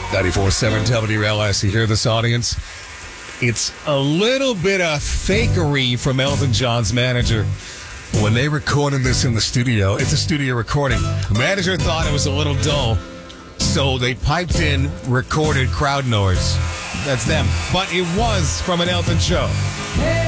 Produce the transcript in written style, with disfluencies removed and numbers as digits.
94.7 WLS. You hear this, audience? It's a little bit of fakery from Elton John's manager. When they recorded this in the studio, it's a studio recording. The manager thought it was a little dull, so they piped in recorded crowd noise. That's them. But it was from an Elton show. Hey!